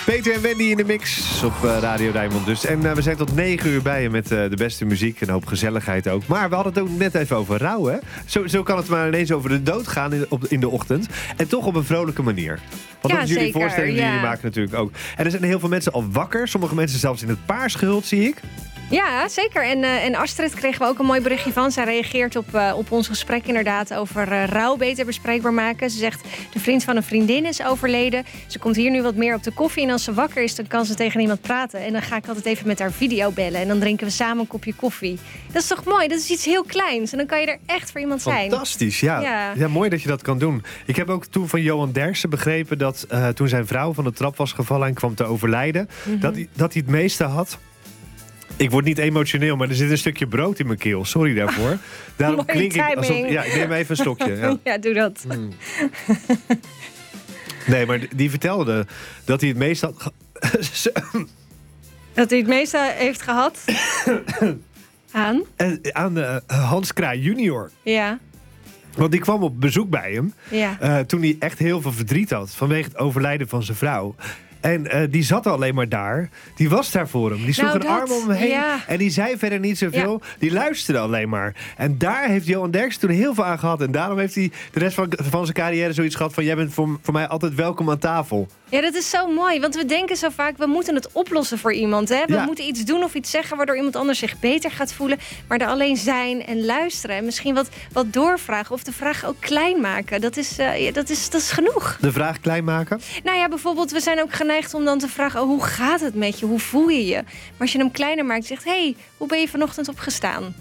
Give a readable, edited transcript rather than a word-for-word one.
Peter en Wendy in de mix op Radio Rijnmond dus. En we zijn tot 9 uur bij je met de beste muziek en een hoop gezelligheid ook. Maar we hadden het ook net even over rouw, hè? Zo kan het maar ineens over de dood gaan in de ochtend. En toch op een vrolijke manier. Want dat is jullie voorstelling die jullie maken natuurlijk ook. En er zijn heel veel mensen al wakker. Sommige mensen zelfs in het paars gehuld, zie ik. Ja, zeker. En Astrid kregen we ook een mooi berichtje van. Zij reageert op ons gesprek inderdaad over rouw beter bespreekbaar maken. Ze zegt, de vriend van een vriendin is overleden. Ze komt hier nu wat meer op de koffie. En als ze wakker is, dan kan ze tegen iemand praten. En dan ga ik altijd even met haar video bellen. En dan drinken we samen een kopje koffie. Dat is toch mooi? Dat is iets heel kleins. En dan kan je er echt voor iemand zijn. Fantastisch, ja. Ja, mooi dat je dat kan doen. Ik heb ook toen van Johan Derksen begrepen dat toen zijn vrouw van de trap was gevallen en kwam te overlijden, dat hij het meeste had. Ik word niet emotioneel, maar er zit een stukje brood in mijn keel. Sorry daarvoor. Daarom klink ik alsof... Ja, ik neem even een slokje. Ja, ja doe dat. Nee, maar die vertelde dat hij het meest had... Dat hij het meeste heeft gehad? Aan? Aan Hans Kraai junior. Ja. Want die kwam op bezoek bij hem. Ja. Toen hij echt heel veel verdriet had vanwege het overlijden van zijn vrouw. En die zat alleen maar daar. Die was daar voor hem. Die sloeg een arm om hem heen. Ja. En die zei verder niet zoveel. Ja. Die luisterde alleen maar. En daar heeft Johan Derksen toen heel veel aan gehad. En daarom heeft hij de rest van zijn carrière zoiets gehad van... jij bent voor mij altijd welkom aan tafel. Ja, dat is zo mooi. Want we denken zo vaak, we moeten het oplossen voor iemand. Hè? We moeten iets doen of iets zeggen waardoor iemand anders zich beter gaat voelen. Maar er alleen zijn en luisteren. En misschien wat doorvragen of de vraag ook klein maken. Dat is genoeg. De vraag klein maken? Nou ja, bijvoorbeeld, we zijn ook geneigd om dan te vragen... hoe gaat het met je? Hoe voel je je? Maar als je hem kleiner maakt, zegt... hey, hoe ben je vanochtend opgestaan?